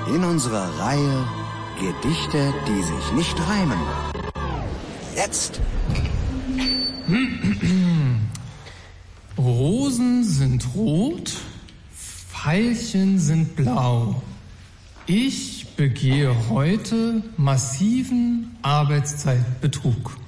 In unserer Reihe Gedichte, die sich nicht reimen. Jetzt. Rosen sind rot, Veilchen sind blau. Ich begehe heute massiven Arbeitszeitbetrug.